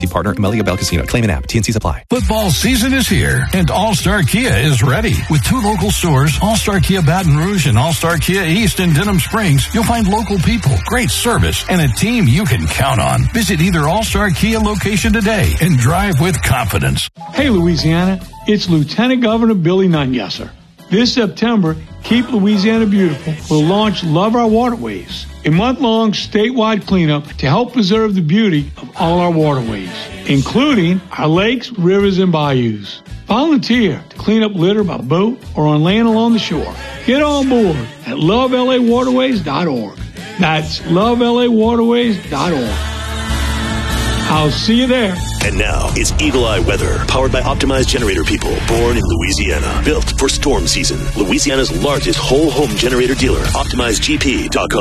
Partner, Amelia Bell Casino. Claim and app. TNC Supply. Football season is here, and All-Star Kia is ready. With 2 local stores, All-Star Kia Baton Rouge and All-Star Kia East in Denham Springs, you'll find local people, great service, and a team you can count on. Visit either All-Star Kia location today and drive with confidence. Hey, Louisiana, it's Lieutenant Governor Billy Nungesser. This September, Keep Louisiana Beautiful will launch Love Our Waterways, a month-long statewide cleanup to help preserve the beauty of all our waterways, including our lakes, rivers, and bayous. Volunteer to clean up litter by boat or on land along the shore. Get on board at lovelawaterways.org. That's lovelawaterways.org. I'll see you there. And now, it's Eagle Eye Weather, powered by Optimized Generator People, born in Louisiana, built for storm season. Louisiana's largest whole home generator dealer, OptimizeGP.com.